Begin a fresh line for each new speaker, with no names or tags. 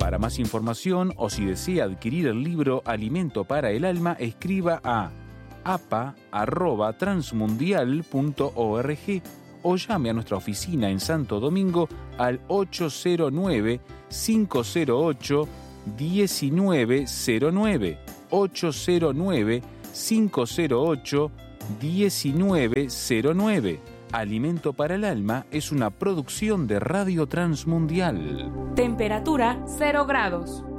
Para más información o si desea adquirir el libro Alimento para el Alma, escriba a apa@transmundial.org o llame a nuestra oficina en Santo Domingo al 809-508-1909. 809-508-1909. Alimento para el Alma es una producción de Radio Transmundial.
Temperatura 0 grados.